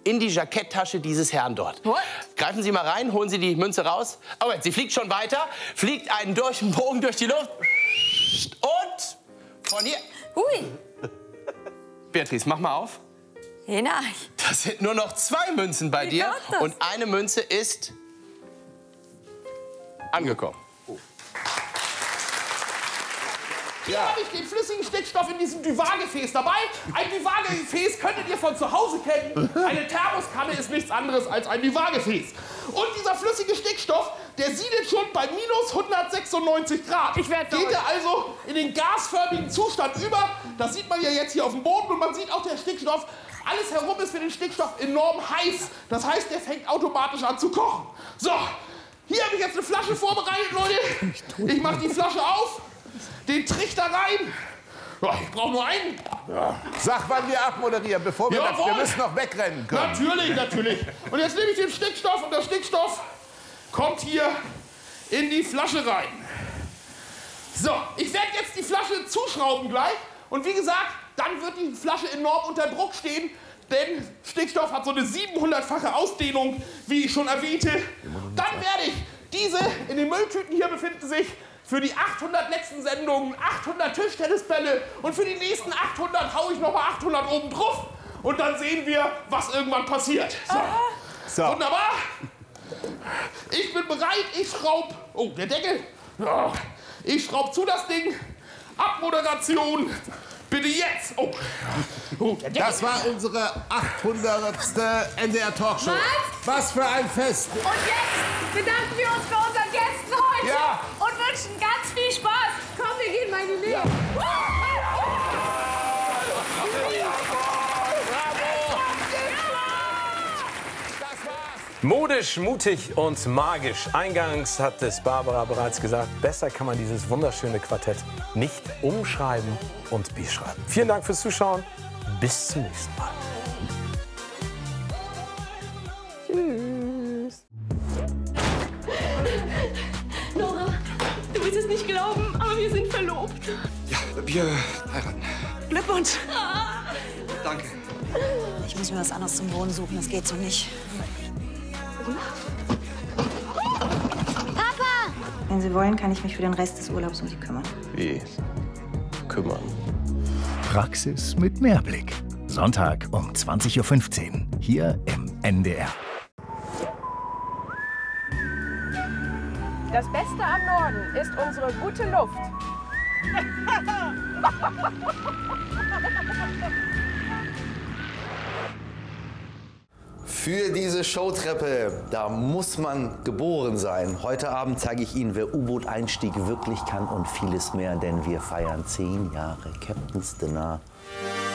in die Jacketttasche dieses Herrn dort. What? Greifen Sie mal rein, holen Sie die Münze raus. Oh, sie fliegt schon weiter, fliegt einen Bogen durch die Luft. Und von hier... Hui. Beatrice, mach mal auf. Hinein. Das sind nur noch 2 Münzen bei dir. das? Und eine Münze ist angekommen. Hier habe ich den flüssigen Stickstoff in diesem Duvat-Gefäß dabei. Ein Duvat-Gefäß könntet ihr von zu Hause kennen. Eine Thermoskanne ist nichts anderes als ein Duvat-Gefäß. Und dieser flüssige Stickstoff, der siedelt schon bei minus 196 Grad. Ich werd Geht er also in den gasförmigen Zustand über. Das sieht man ja jetzt hier auf dem Boden. Und man sieht auch, der Stickstoff, alles herum ist für den Stickstoff enorm heiß. Das heißt, der fängt automatisch an zu kochen. So, hier habe ich jetzt eine Flasche vorbereitet, Leute. Ich mache die Flasche auf. Den Trichter rein. Ja, ich brauche nur einen. Ja. Sag, wann wir abmoderieren, bevor wir müssen noch wegrennen können. Natürlich, natürlich. Und jetzt nehme ich den Stickstoff und der Stickstoff kommt hier in die Flasche rein. So, ich werde jetzt die Flasche zuschrauben gleich. Und wie gesagt, dann wird die Flasche enorm unter Druck stehen. Denn Stickstoff hat so eine 700-fache Ausdehnung, wie ich schon erwähnte. Dann werde ich diese, in den Mülltüten hier befinden sich für die 800 letzten Sendungen 800 Tischtennisbälle und für die nächsten 800 haue ich noch mal 800 oben drauf und dann sehen wir, was irgendwann passiert. So. Wunderbar. Ich bin bereit, ich schraub... Oh, der Deckel. Ja. Ich schraub zu das Ding. Abmoderation. Bitte jetzt. Oh. Oh, der Deckel. Das war unsere 800. NDR Talkshow. Was für ein Fest. Und jetzt bedanken wir uns bei unseren Gästen heute und wünschen ganz viel Spaß. Komm, wir gehen mal in die Nähe. Modisch, mutig und magisch. Eingangs hat es Barbara bereits gesagt, besser kann man dieses wunderschöne Quartett nicht umschreiben und beschreiben. Vielen Dank fürs Zuschauen. Bis zum nächsten Mal. Tschüss. Nora, du willst es nicht glauben, aber wir sind verlobt. Ja, wir heiraten. Glückwunsch. Danke. Ich muss mir was anderes zum Wohnen suchen, das geht so nicht. Papa! Wenn Sie wollen, kann ich mich für den Rest des Urlaubs um Sie kümmern. Wie? Kümmern. Praxis mit Mehrblick. Sonntag um 20:15 Uhr. Hier im NDR. Das Beste am Norden ist unsere gute Luft. Für diese Showtreppe, da muss man geboren sein. Heute Abend zeige ich Ihnen, wer U-Boot-Einstieg wirklich kann und vieles mehr, denn wir feiern 10 Jahre Captain's Dinner.